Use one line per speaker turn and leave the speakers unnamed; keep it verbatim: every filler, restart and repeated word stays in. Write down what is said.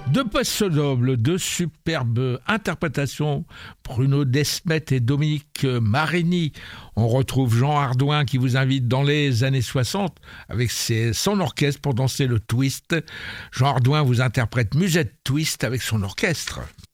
Deux postes nobles, deux superbes interprétations, Bruno Desmet et Dominique Marini. On retrouve Jean Hardouin qui vous invite dans les années soixante avec ses, son orchestre pour danser le twist. Jean Hardouin vous interprète Musette Twist avec son orchestre.